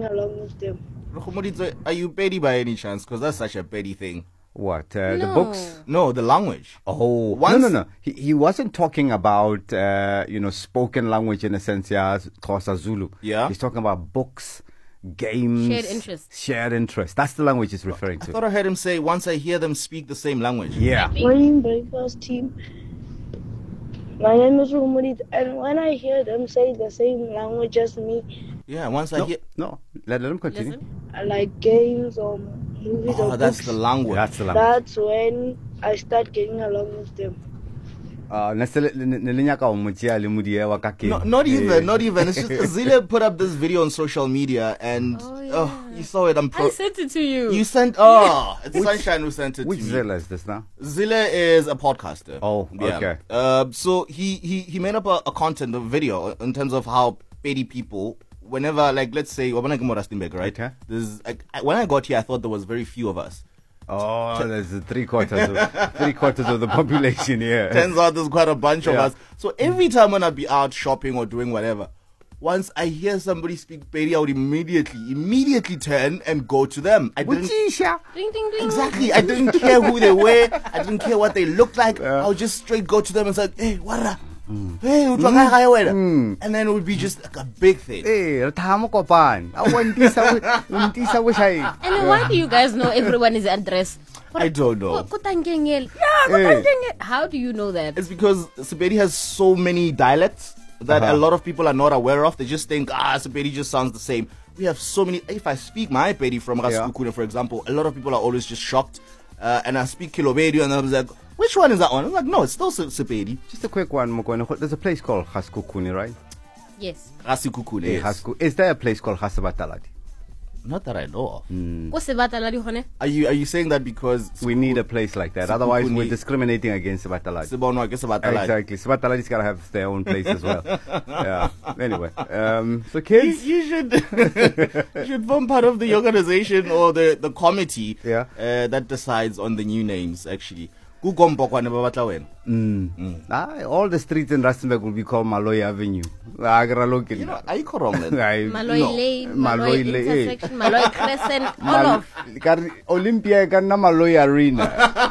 along with them. Are you petty by any chance? Because that's such a petty thing. What? The books? No, the language. Oh, no. He wasn't talking about, spoken language in a sense, yeah, Xhosa Zulu. Yeah. He's talking about books, games. Shared interest. That's the language he's referring to. I thought I heard him say, once I hear them speak the same language. Yeah. Morning breakfast team. My name is Rumudi, and when I hear them say the same language as me, yeah, once I hear... No, let him continue. I like games or movies or that's books. the language. That's the language. That's when I start getting along with them. Not even. It's just Zile put up this video on social media and you saw it. I sent it to you. You sent it's Sunshine who sent it to me. Which Zile is this now? Zile is a podcaster. Oh, okay. So he made up a video in terms of how petty people, whenever, like, let's say right? Okay. There's when I got here I thought there was very few of us. Oh, there's three quarters of the population here. Turns out there's quite a bunch of us. So every time when I'd be out shopping or doing whatever, once I hear somebody speak Pedi, I would immediately turn and go to them. I didn't. Ding, ding, ding. Exactly. I didn't care who they were. I didn't care what they looked like. I would just straight go to them and say, "Hey, what up? Hey, and then it would be just like a big thing. Hey, and then why do you guys know everyone's address? I don't know. How do you know that? It's because Sepedi has so many dialects that a lot of people are not aware of. They just think, Sepedi just sounds the same. We have so many. If I speak my Pedi from Rasukune, for example, a lot of people are always just shocked. And I speak Kilobedi, and I was like, which one is that one? I was like, no, it's still Sepedi. Just a quick one, Mokoena. There's a place called Haskukune, right? Yes. Hasikukune, yes. Is there a place called Hasabataladi? Not that I know of. Are you saying that because we need a place like that? Otherwise, we're discriminating against Sebataladi. Exactly. Sebataladi's got to have their own place as well. Yeah. Anyway, so kids, you should form part of the organization or the committee that decides on the new names. Actually, all the streets in Rustenburg will be called Maloy Avenue. Are you wrong then? Maloy Lane, Maloy Intersection, Maloy Crescent, all of. Olympia Ganna Maloy Arena.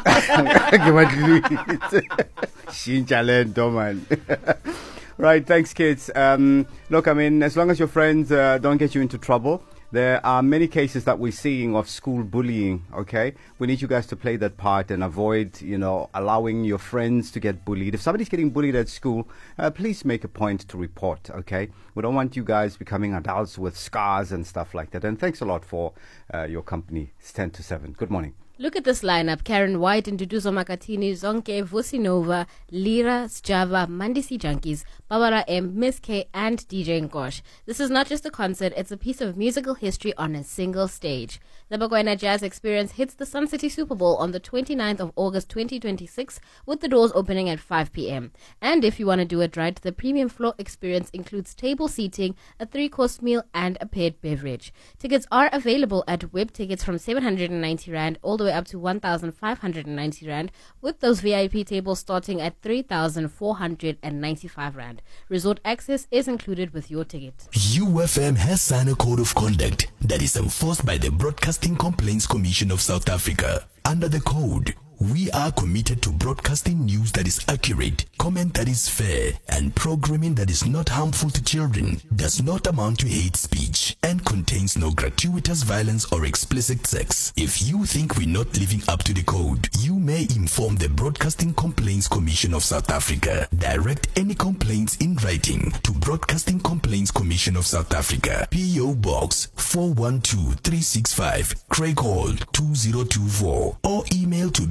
Right, thanks kids. Look, I mean, as long as your friends don't get you into trouble, there are many cases that we're seeing of school bullying, okay? We need you guys to play that part and avoid, allowing your friends to get bullied. If somebody's getting bullied at school, please make a point to report, okay? We don't want you guys becoming adults with scars and stuff like that. And thanks a lot for your company. It's 10 to 7. Good morning. Look at this lineup. Karen White, Nduduzo Makatini, Zonke, Vusinova, Lira, Sjava, Mandisi Junkies, Barbara M, Miss K, and DJ Nkosh. This is not just a concert, it's a piece of musical history on a single stage. The Bakwena Jazz Experience hits the Sun City Super Bowl on the 29th of August 2026 with the doors opening at 5 p.m. And if you want to do it right, the premium floor experience includes table seating, a 3-course meal, and a paired beverage. Tickets are available at web tickets from 790 Rand all the way up to 1,590 Rand, with those VIP tables starting at 3,495 Rand. Resort access is included with your ticket. UFM has signed a code of conduct that is enforced by the Broadcasting Complaints Commission of South Africa. Under the code, we are committed to broadcasting news that is accurate, comment that is fair, and programming that is not harmful to children, does not amount to hate speech, and contains no gratuitous violence or explicit sex. If you think we're not living up to the code, you may inform the Broadcasting Complaints Commission of South Africa. Direct any complaints in writing to Broadcasting Complaints Commission of South Africa, P.O. Box 412365, Craig Hall 2024, or email to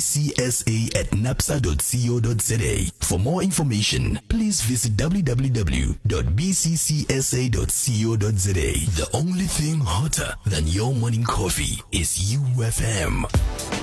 bccsa@napsa.co.za. For more information, please visit www.bccsa.co.za. The only thing hotter than your morning coffee is UFM.